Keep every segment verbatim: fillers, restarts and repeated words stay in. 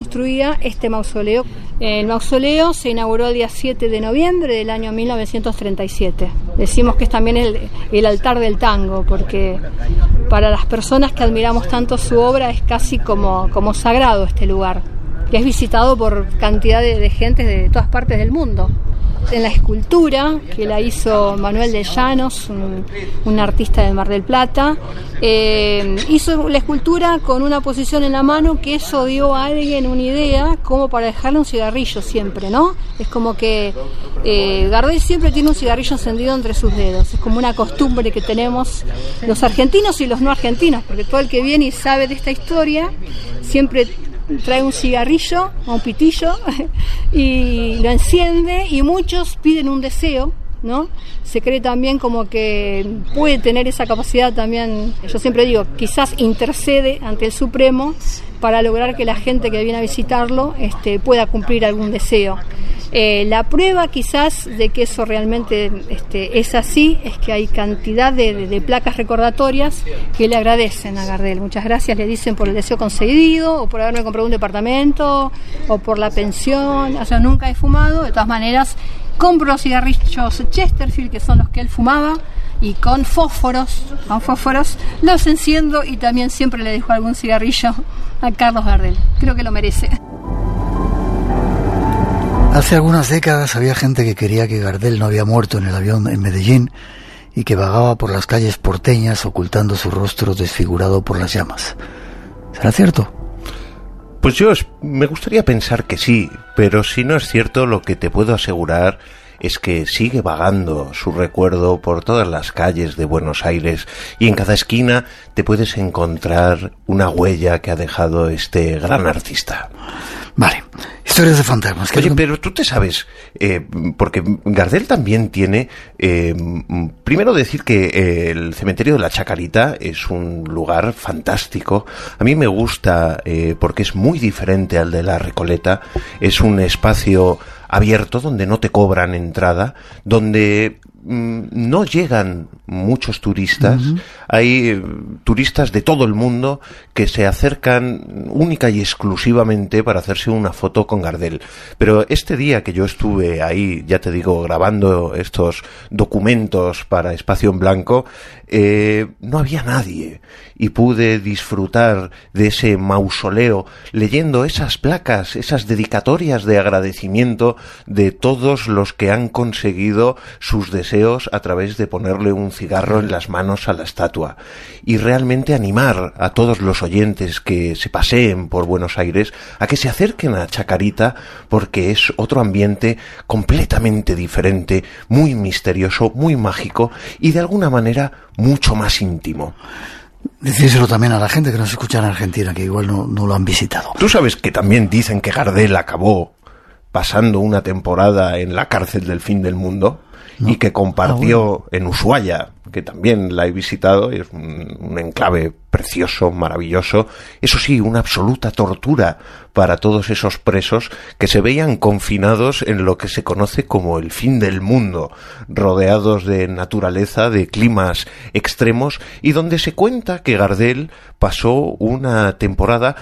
construía este mausoleo. El mausoleo se inauguró el día siete de noviembre del año mil novecientos treinta y siete. Decimos que es también el, el altar del tango, porque para las personas que admiramos tanto su obra es casi como, como sagrado este lugar, que es visitado por cantidad de, de gente de todas partes del mundo. En la escultura, que la hizo Manuel de Llanos, un, un artista de Mar del Plata, eh, hizo la escultura con una posición en la mano que eso dio a alguien una idea como para dejarle un cigarrillo siempre, ¿no? Es como que eh, Gardel siempre tiene un cigarrillo encendido entre sus dedos, es como una costumbre que tenemos los argentinos y los no argentinos, porque todo el que viene y sabe de esta historia siempre trae un cigarrillo o un pitillo y lo enciende, y muchos piden un deseo, ¿no? Se cree también como que puede tener esa capacidad también, yo siempre digo, quizás intercede ante el Supremo para lograr que la gente que viene a visitarlo este, pueda cumplir algún deseo. Eh, la prueba quizás de que eso realmente este, es así es que hay cantidad de, de, de placas recordatorias que le agradecen a Gardel. Muchas gracias, le dicen por el deseo concedido, o por haberme comprado un departamento, o por la pensión. O sea, nunca he fumado, de todas maneras compro cigarrillos Chesterfield, que son los que él fumaba, y con fósforos, con fósforos los enciendo, y también siempre le dejo algún cigarrillo a Carlos Gardel. Creo que lo merece. Hace algunas décadas había gente que creía que Gardel no había muerto en el avión en Medellín y que vagaba por las calles porteñas ocultando su rostro desfigurado por las llamas. ¿Será cierto? Pues yo me gustaría pensar que sí, pero si no es cierto, lo que te puedo asegurar es que sigue vagando su recuerdo por todas las calles de Buenos Aires, y en cada esquina te puedes encontrar una huella que ha dejado este gran artista. Vale, historias de fantasmas. Oye, pero tú te sabes, eh, porque Gardel también tiene, eh, primero decir que eh, el cementerio de la Chacarita es un lugar fantástico. A mí me gusta eh, porque es muy diferente al de la Recoleta. Es un espacio abierto donde no te cobran entrada, donde mmm, no llegan muchos turistas. Uh-huh. Hay eh, turistas de todo el mundo que se acercan única y exclusivamente para hacerse una foto con Gardel. Pero este día que yo estuve ahí, ya te digo, grabando estos documentos para Espacio en Blanco, eh, no había nadie, y pude disfrutar de ese mausoleo leyendo esas placas, esas dedicatorias de agradecimiento de todos los que han conseguido sus deseos a través de ponerle un cigarro en las manos a la estatua, y realmente animar a todos los oyentes que se paseen por Buenos Aires a que se acerquen a Chacarita, porque es otro ambiente completamente diferente, muy misterioso, muy mágico y de alguna manera mucho más íntimo. Decírselo también a la gente que nos escucha en Argentina, que igual no, no lo han visitado. Tú sabes que también dicen que Gardel acabó pasando una temporada en la cárcel del fin del mundo, ¿no? Y que compartió ah, bueno. en Ushuaia, que también la he visitado, es un, un enclave precioso, maravilloso, eso sí, una absoluta tortura para todos esos presos que se veían confinados en lo que se conoce como el fin del mundo, rodeados de naturaleza, de climas extremos, y donde se cuenta que Gardel pasó una temporada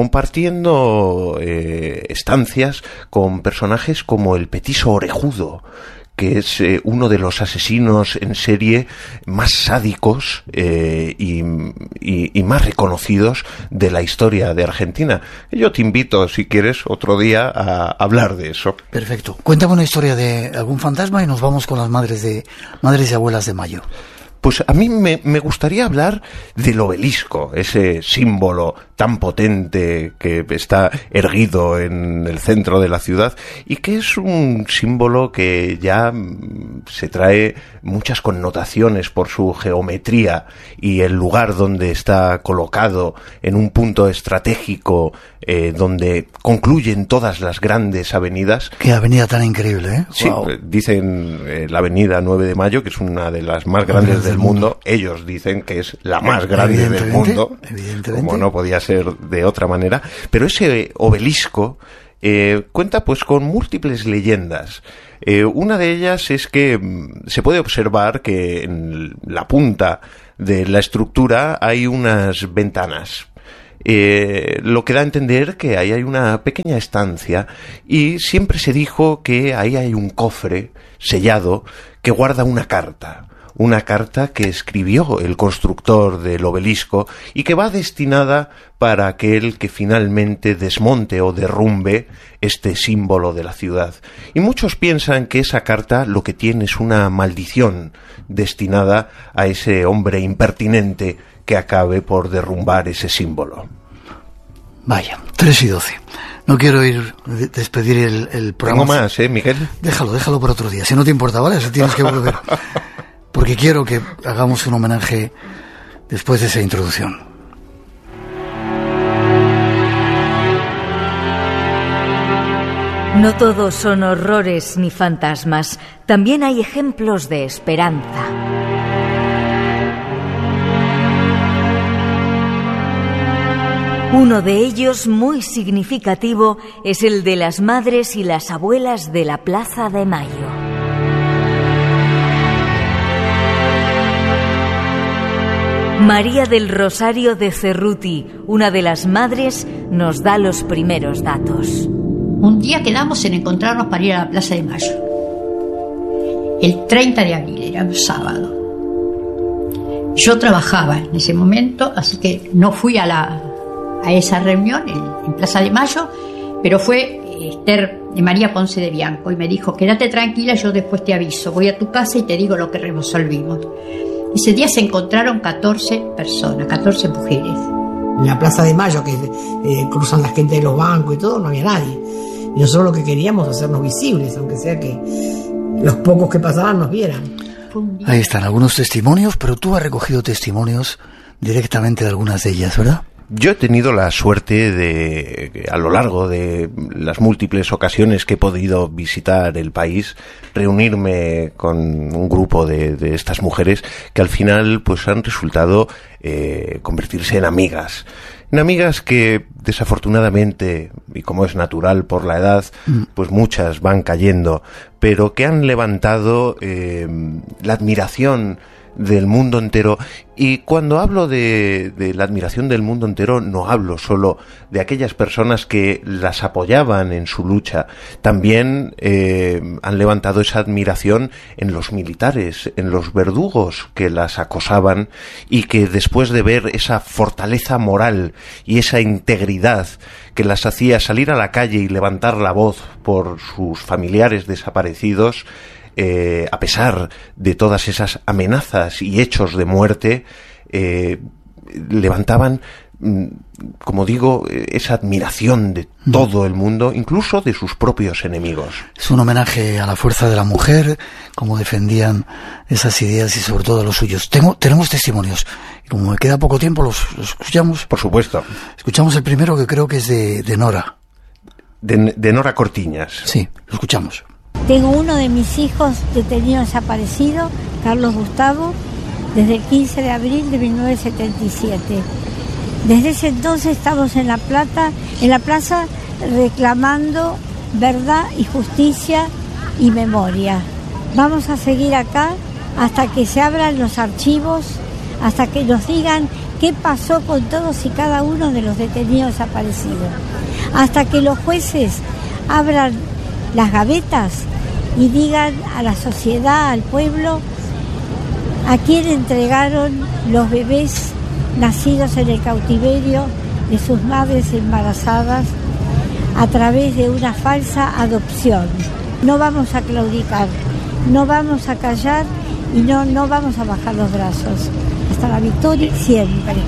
compartiendo eh, estancias con personajes como el Petiso Orejudo, que es eh, uno de los asesinos en serie más sádicos eh, y, y, y más reconocidos de la historia de Argentina. Yo te invito, si quieres, otro día a hablar de eso. Perfecto. Cuéntame una historia de algún fantasma y nos vamos con las madres de madres y abuelas de Mayo. Pues a mí me, me gustaría hablar del obelisco, ese símbolo tan potente que está erguido en el centro de la ciudad, y que es un símbolo que ya se trae muchas connotaciones por su geometría y el lugar donde está colocado, en un punto estratégico eh, donde concluyen todas las grandes avenidas. Qué avenida tan increíble, ¿eh? Sí, wow. Dicen eh, la avenida nueve de Mayo, que es una de las más grandes del mundo. mundo. Ellos dicen que es la más grande del mundo, como no podía ser de otra manera. Pero ese obelisco eh, cuenta pues con múltiples leyendas. Eh, una de ellas es que mm, se puede observar que en la punta de la estructura hay unas ventanas. eh, lo que da a entender que ahí hay una pequeña estancia y siempre se dijo que ahí hay un cofre sellado que guarda una carta. Una carta que escribió el constructor del obelisco y que va destinada para aquel que finalmente desmonte o derrumbe este símbolo de la ciudad. Y muchos piensan que esa carta lo que tiene es una maldición destinada a ese hombre impertinente que acabe por derrumbar ese símbolo. Vaya, tres y doce. No quiero ir de- despedir el, el programa. Tengo más, ¿eh, Miguel? Déjalo, déjalo por otro día. Si no te importa, ¿vale? Si tienes que volver. Porque quiero que hagamos un homenaje después de esa introducción. No todos son horrores ni fantasmas, también hay ejemplos de esperanza. Uno de ellos, muy significativo, es el de las madres y las abuelas de la Plaza de Mayo. María del Rosario de Cerruti, una de las madres, nos da los primeros datos. Un día quedamos en encontrarnos para ir a la Plaza de Mayo. El treinta de abril, era un sábado. Yo trabajaba en ese momento, así que no fui a, la, a esa reunión en, en Plaza de Mayo, pero fue Esther de María Ponce de Bianco y me dijo, quédate tranquila, yo después te aviso, voy a tu casa y te digo lo que resolvimos. Ese día se encontraron catorce personas, catorce mujeres. En la Plaza de Mayo, que eh, cruzan la gente de los bancos y todo, no había nadie. Y nosotros lo que queríamos es hacernos visibles, aunque sea que los pocos que pasaban nos vieran. Ahí están algunos testimonios, pero tú has recogido testimonios directamente de algunas de ellas, ¿verdad? Yo he tenido la suerte de, a lo largo de las múltiples ocasiones que he podido visitar el país, reunirme con un grupo de, de estas mujeres que al final pues han resultado eh, convertirse en amigas. En amigas que desafortunadamente, y como es natural por la edad, pues muchas van cayendo, pero que han levantado eh, la admiración del mundo entero. Y cuando hablo de, de la admiración del mundo entero, no hablo solo de aquellas personas que las apoyaban en su lucha, también eh, han levantado esa admiración en los militares, en los verdugos que las acosaban y que después de ver esa fortaleza moral y esa integridad que las hacía salir a la calle y levantar la voz por sus familiares desaparecidos, Eh, a pesar de todas esas amenazas y hechos de muerte, eh, levantaban, como digo, esa admiración de todo el mundo, incluso de sus propios enemigos. Es un homenaje a la fuerza de la mujer, como defendían esas ideas y sobre todo a los suyos. Tengo, tenemos testimonios, y como me queda poco tiempo, los, los escuchamos. Por supuesto. Escuchamos el primero, que creo que es de, de Nora. De, de Nora Cortiñas. Sí, lo escuchamos. Tengo uno de mis hijos detenido desaparecido, Carlos Gustavo, desde el quince de abril de mil novecientos setenta y siete. Desde ese entonces estamos en La Plata, en la plaza reclamando verdad y justicia y memoria. Vamos a seguir acá hasta que se abran los archivos, hasta que nos digan qué pasó con todos y cada uno de los detenidos desaparecidos, hasta que los jueces abran las gavetas y digan a la sociedad, al pueblo, a quién entregaron los bebés nacidos en el cautiverio de sus madres embarazadas a través de una falsa adopción. No vamos a claudicar, no vamos a callar y no, no vamos a bajar los brazos. Hasta la victoria siempre.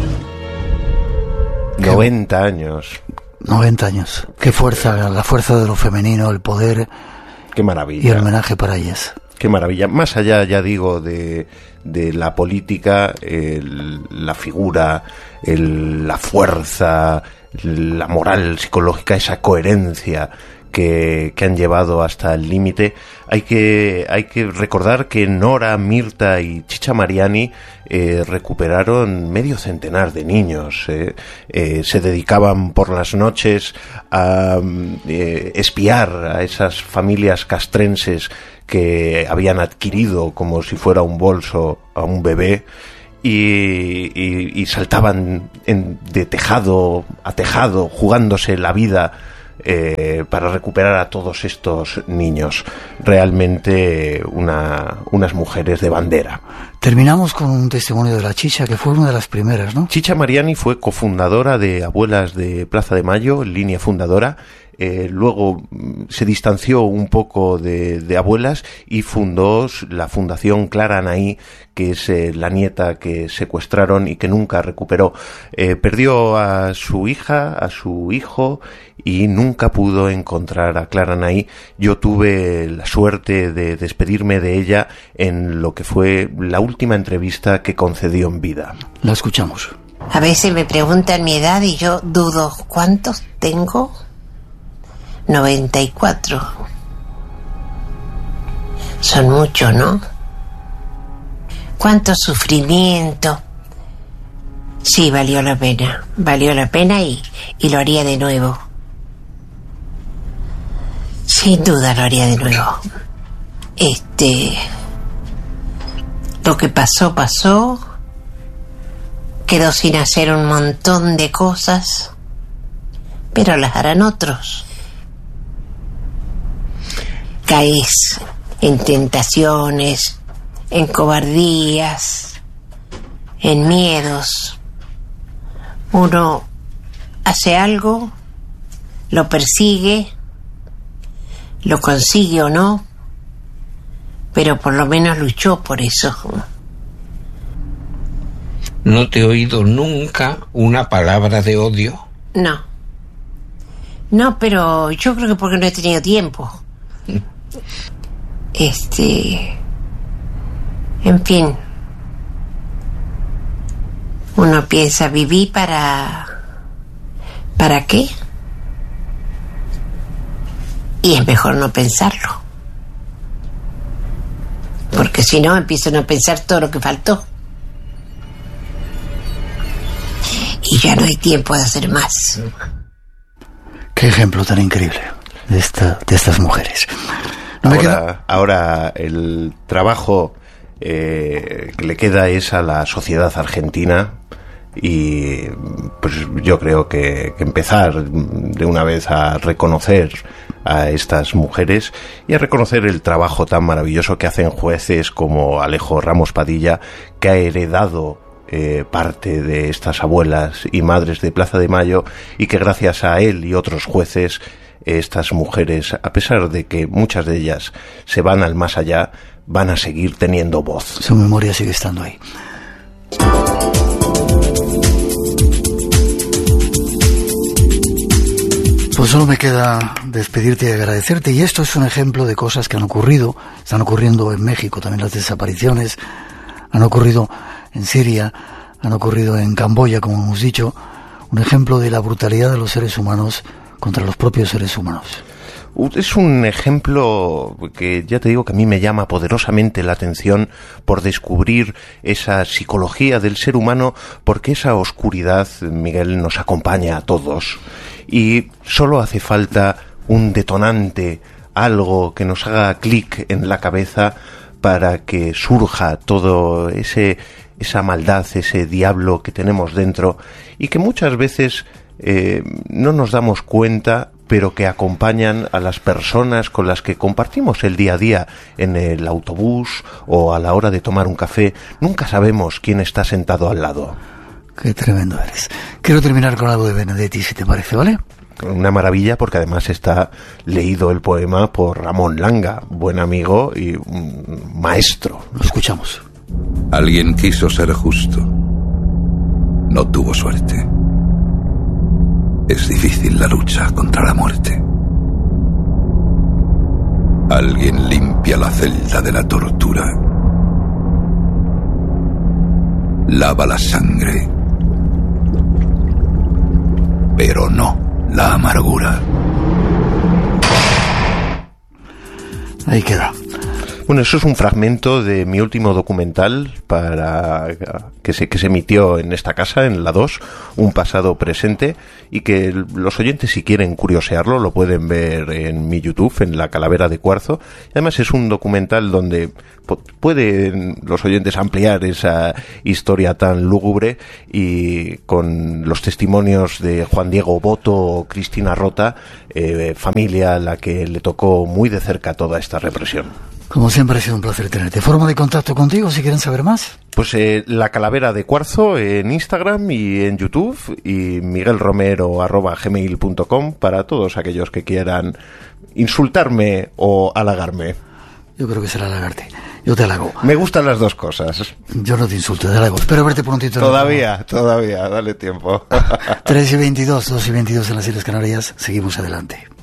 noventa años. noventa años. Qué fuerza, la fuerza de lo femenino, el poder. Qué maravilla. Y el homenaje para ellas. Qué maravilla. Más allá, ya digo, de, de la política, el, la figura, el, la fuerza, la moral psicológica, esa coherencia que, que han llevado hasta el límite. Hay que, hay que recordar que Nora, Mirta y Chicha Mariani eh, recuperaron medio centenar de niños. Eh. Eh, se dedicaban por las noches a eh, espiar a esas familias castrenses que habían adquirido como si fuera un bolso a un bebé, y, y, y saltaban en, de tejado a tejado, jugándose la vida eh, para recuperar a todos estos niños. Realmente una, unas mujeres de bandera. Terminamos con un testimonio de la Chicha, que fue una de las primeras, ¿no? Chicha Mariani fue cofundadora de Abuelas de Plaza de Mayo, línea fundadora. Eh, luego se distanció un poco de, de Abuelas y fundó la Fundación Clara Anaí, que es eh, la nieta que secuestraron y que nunca recuperó. Eh, perdió a su hija, a su hijo, y nunca pudo encontrar a Clara Anaí. Yo tuve la suerte de despedirme de ella en lo que fue la última entrevista que concedió en vida. La escuchamos. A veces me preguntan mi edad y yo dudo, ¿cuántos tengo? noventa y cuatro. Son muchos, ¿no? Cuánto sufrimiento. Sí, valió la pena. Valió la pena y, y lo haría de nuevo. Sin duda lo haría de nuevo. Este... Lo que pasó, pasó. Quedó sin hacer un montón de cosas, pero las harán otros. Caes en tentaciones, en cobardías, en miedos. Uno hace algo, lo persigue, lo consigue o no, pero por lo menos luchó por eso. ¿No te he oído nunca una palabra de odio? No. No, pero yo creo que porque no he tenido tiempo. Este... En fin. Uno piensa, viví para... ¿Para qué? Y es mejor no pensarlo. Porque si no, empiezo a no pensar todo lo que faltó. Y ya no hay tiempo de hacer más. Qué ejemplo tan increíble de, esta, de estas mujeres. No ahora, me queda... ahora el trabajo eh, que le queda es a la sociedad argentina y pues yo creo que, que empezar de una vez a reconocer a estas mujeres y a reconocer el trabajo tan maravilloso que hacen jueces como Alejo Ramos Padilla, que ha heredado Eh, parte de estas abuelas y madres de Plaza de Mayo, y que gracias a él y otros jueces, eh, estas mujeres, a pesar de que muchas de ellas se van al más allá, van a seguir teniendo voz. Su memoria sigue estando ahí. Pues solo me queda despedirte y agradecerte, y esto es un ejemplo de cosas que han ocurrido, están ocurriendo en México, también las desapariciones, han ocurrido en Siria, han ocurrido en Camboya, como hemos dicho, un ejemplo de la brutalidad de los seres humanos contra los propios seres humanos. Es un ejemplo que ya te digo que a mí me llama poderosamente la atención por descubrir esa psicología del ser humano, porque esa oscuridad, Miguel, nos acompaña a todos y solo hace falta un detonante, algo que nos haga clic en la cabeza para que surja todo ese esa maldad, ese diablo que tenemos dentro y que muchas veces eh, no nos damos cuenta, pero que acompañan a las personas con las que compartimos el día a día en el autobús o a la hora de tomar un café. Nunca sabemos quién está sentado al lado. Qué tremendo eres. Quiero terminar con algo de Benedetti, si te parece, ¿vale? Una maravilla, porque además está leído el poema por Ramón Langa, buen amigo y un maestro. Lo escuchamos. Alguien quiso ser justo. No tuvo suerte. Es difícil la lucha contra la muerte. Alguien limpia la celda de la tortura. Lava la sangre. Pero no la amargura. Ahí queda. Bueno, eso es un fragmento de mi último documental para que se, que se emitió en esta casa, en la dos, Un pasado presente, y que los oyentes, si quieren curiosearlo, lo pueden ver en mi YouTube, en La calavera de cuarzo. Y además es un documental donde pueden los oyentes ampliar esa historia tan lúgubre, y con los testimonios de Juan Diego Boto o Cristina Rota, eh, familia a la que le tocó muy de cerca toda esta represión. Como siempre, ha sido un placer tenerte. ¿Forma de contacto contigo si quieren saber más? Pues eh, La calavera de cuarzo en Instagram y en YouTube, y miguelromero arroba gmail punto com para todos aquellos que quieran insultarme o halagarme. Yo creo que será halagarte. Yo te halago. Me gustan las dos cosas. Yo no te insulto, te halago. Espero verte prontito. Todavía, todavía, dale tiempo. tres y veintidós, dos y veintidós en las Islas Canarias. Seguimos adelante.